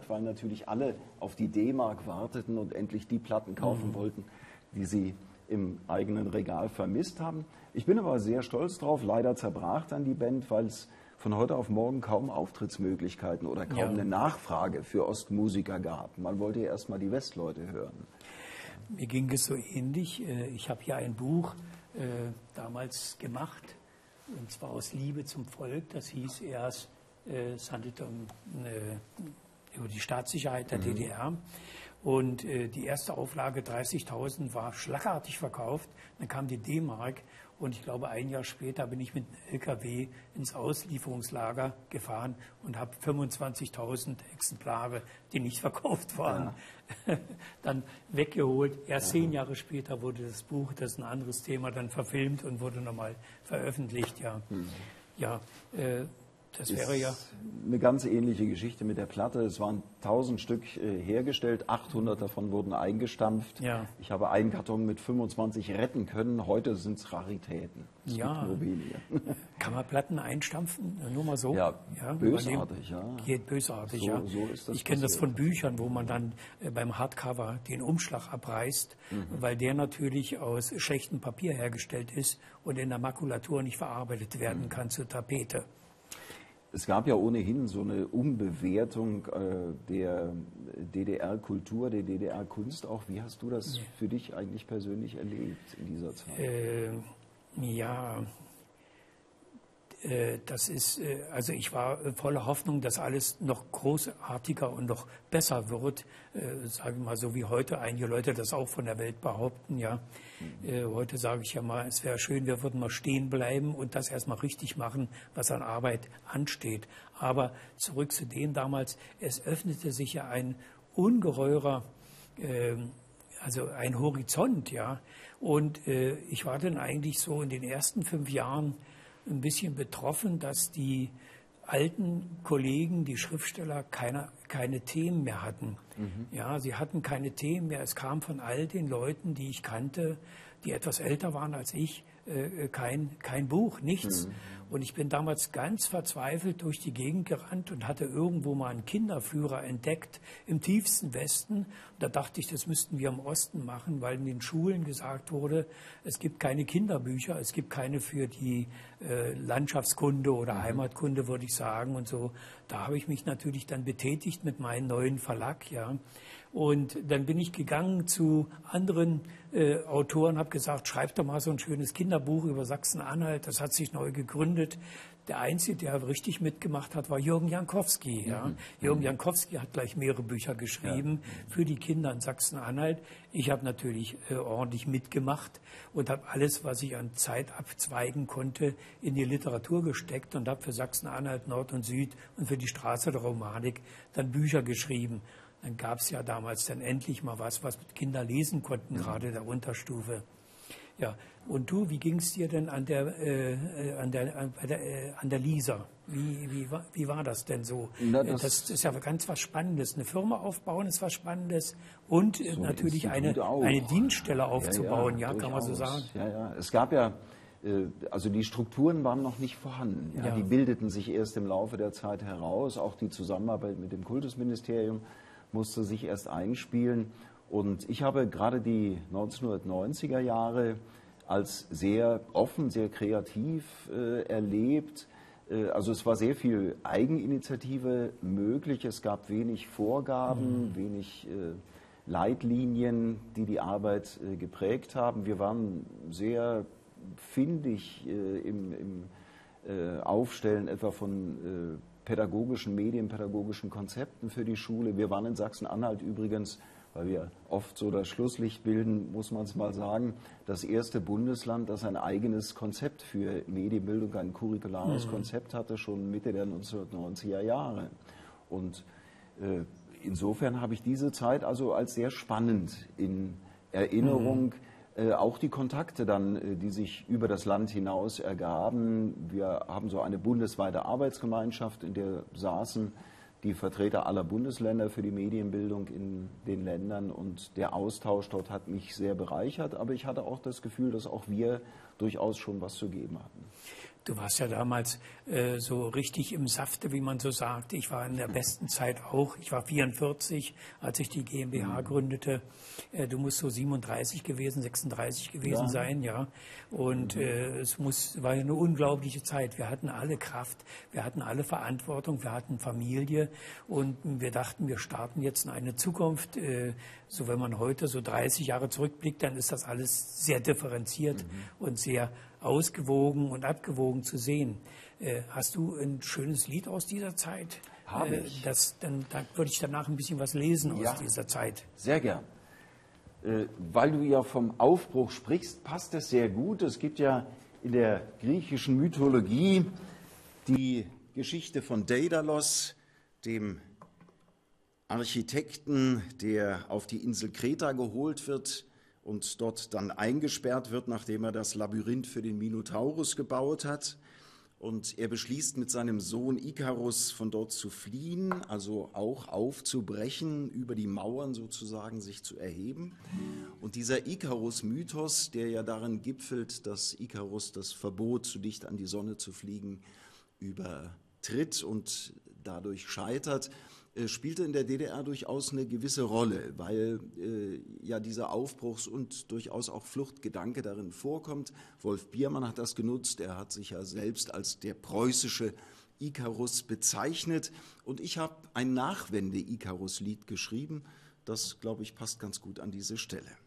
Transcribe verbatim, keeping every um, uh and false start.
D-Mark, weil natürlich alle auf die D-Mark warteten und endlich die Platten kaufen mhm. wollten, die sie im eigenen Regal vermisst haben. Ich bin aber sehr stolz drauf. Leider zerbrach dann die Band, weil es von heute auf morgen kaum Auftrittsmöglichkeiten oder kaum ja. eine Nachfrage für Ostmusiker gab. Man wollte ja erst mal die Westleute hören. Mir ging es so ähnlich. Ich habe hier ein Buch äh, damals gemacht, und zwar aus Liebe zum Volk. Das hieß erst, äh, es handelte um, äh, über die Staatssicherheit der mhm. D D R. Und äh, die erste Auflage, dreißigtausend, war schlagartig verkauft. Dann kam die D-Mark und ich glaube, ein Jahr später bin ich mit einem L K W ins Auslieferungslager gefahren und habe fünfundzwanzigtausend Exemplare, die nicht verkauft waren, ja. dann weggeholt. Erst ja. zehn Jahre später wurde das Buch, das ist ein anderes Thema, dann verfilmt und wurde nochmal veröffentlicht. Ja, mhm. ja äh, das wäre ja eine ganz ähnliche Geschichte mit der Platte. Es waren tausend Stück äh, hergestellt, achthundert davon wurden eingestampft. Ja. Ich habe einen Karton mit fünfundzwanzig retten können. Heute sind es Raritäten. Es ja. gibt nur wenige. Kann man Platten einstampfen? Nur mal so? Ja, ja bösartig, ja. Geht bösartig, so, ja. So ist das ich kenne das von Büchern, wo man dann äh, beim Hardcover den Umschlag abreißt, mhm. weil der natürlich aus schlechtem Papier hergestellt ist und in der Makulatur nicht verarbeitet werden mhm. kann zur Tapete. Es gab ja ohnehin so eine Umbewertung äh, der D D R-Kultur, der D D R-Kunst auch. Wie hast du das für dich eigentlich persönlich erlebt in dieser Zeit? Äh, ja, äh, das ist, äh, also ich war voller Hoffnung, dass alles noch großartiger und noch besser wird. Äh, sage ich mal so wie heute einige Leute das auch von der Welt behaupten, ja. Mhm. Äh, heute sage ich ja mal, es wäre schön, wir würden mal stehen bleiben und das erstmal richtig machen, was an Arbeit ansteht. Aber zurück zu dem damals, es öffnete sich ja ein ungeheurer, äh, also ein Horizont, ja. Und äh, ich war dann eigentlich so in den ersten fünf Jahren ein bisschen betroffen, dass die alten Kollegen, die Schriftsteller, keine, keine Themen mehr hatten. Mhm. Ja, sie hatten keine Themen mehr. Es kam von all den Leuten, die ich kannte, die etwas älter waren als ich, äh, kein, kein Buch, nichts. Mhm. Und ich bin damals ganz verzweifelt durch die Gegend gerannt und hatte irgendwo mal einen Kinderführer entdeckt im tiefsten Westen. Und da dachte ich, das müssten wir im Osten machen, weil in den Schulen gesagt wurde, es gibt keine Kinderbücher, es gibt keine für die äh, Landschaftskunde oder mhm. Heimatkunde, würde ich sagen. Und so, da habe ich mich natürlich dann betätigt mit meinem neuen Verlag, ja. Und dann bin ich gegangen zu anderen äh, Autoren, habe gesagt, schreib doch mal so ein schönes Kinderbuch über Sachsen-Anhalt. Das hat sich neu gegründet. Der Einzige, der richtig mitgemacht hat, war Jürgen Jankowski. Ja. Mhm. Jürgen Jankowski hat gleich mehrere Bücher geschrieben ja. für die Kinder in Sachsen-Anhalt. Ich habe natürlich äh, ordentlich mitgemacht und habe alles, was ich an Zeit abzweigen konnte, in die Literatur gesteckt und habe für Sachsen-Anhalt, Nord und Süd und für die Straße der Romanik dann Bücher geschrieben. Dann gab es ja damals dann endlich mal was, was Kinder lesen konnten, mhm. gerade der Unterstufe. Ja, und du, wie ging es dir denn an der, äh, an der, an der, äh, an der Lisa? Wie, wie, wie war das denn so? Na, das, das ist ja ganz was Spannendes. Eine Firma aufbauen ist was Spannendes und so natürlich eine, eine Dienststelle aufzubauen, ja, ja, ja kann man so sagen. Ja, ja. Es gab ja, also die Strukturen waren noch nicht vorhanden. Ja. Ja. Die bildeten sich erst im Laufe der Zeit heraus. Auch die Zusammenarbeit mit dem Kultusministerium musste sich erst einspielen. Und ich habe gerade die neunzehnhundertneunziger Jahre als sehr offen, sehr kreativ äh, erlebt. Äh, also es war sehr viel Eigeninitiative möglich. Es gab wenig Vorgaben, mhm. wenig äh, Leitlinien, die die Arbeit äh, geprägt haben. Wir waren sehr findig äh, im, im äh, Aufstellen etwa von äh, pädagogischen, medienpädagogischen Konzepten für die Schule. Wir waren in Sachsen-Anhalt übrigens, weil wir oft so das Schlusslicht bilden, muss man es mal sagen, das erste Bundesland, das ein eigenes Konzept für Medienbildung, ein curriculares mhm. Konzept hatte, schon Mitte der neunzehnhundertneunziger Jahre. Und äh, insofern habe ich diese Zeit also als sehr spannend in Erinnerung. Mhm. Äh, auch die Kontakte dann, äh, die sich über das Land hinaus ergaben. Wir haben so eine bundesweite Arbeitsgemeinschaft, in der saßen die Vertreter aller Bundesländer für die Medienbildung in den Ländern und der Austausch dort hat mich sehr bereichert, aber ich hatte auch das Gefühl, dass auch wir durchaus schon was zu geben hatten. Du warst ja damals äh, so richtig im Safte, wie man so sagt. Ich war in der besten Zeit auch. Ich war vierundvierzig, als ich die GmbH gründete. Äh, du musst so siebenunddreißig gewesen, sechsunddreißig gewesen ja. sein, ja. Und mhm. äh, es muss, war ja eine unglaubliche Zeit. Wir hatten alle Kraft, wir hatten alle Verantwortung, wir hatten Familie und wir dachten, wir starten jetzt in eine Zukunft. Äh, so wenn man heute so dreißig Jahre zurückblickt, dann ist das alles sehr differenziert mhm. und sehr ausgewogen und abgewogen zu sehen. Äh, hast du ein schönes Lied aus dieser Zeit? Habe ich. Äh, das, dann, dann würde ich danach ein bisschen was lesen ja, aus dieser Zeit. Sehr gern. Äh, weil du ja vom Aufbruch sprichst, passt das sehr gut. Es gibt ja in der griechischen Mythologie die Geschichte von Daidalos, dem Architekten, der auf die Insel Kreta geholt wird und dort dann eingesperrt wird, nachdem er das Labyrinth für den Minotaurus gebaut hat. Und er beschließt mit seinem Sohn Ikarus von dort zu fliehen, also auch aufzubrechen, über die Mauern sozusagen sich zu erheben. Und dieser Ikarus-Mythos, der ja darin gipfelt, dass Ikarus das Verbot, zu dicht an die Sonne zu fliegen, übertritt und dadurch scheitert, spielte in der D D R durchaus eine gewisse Rolle, weil äh, ja dieser Aufbruchs- und durchaus auch Fluchtgedanke darin vorkommt. Wolf Biermann hat das genutzt, er hat sich ja selbst als der preußische Ikarus bezeichnet und ich habe ein Nachwende-Ikarus-Lied geschrieben, das, glaube ich, passt ganz gut an diese Stelle.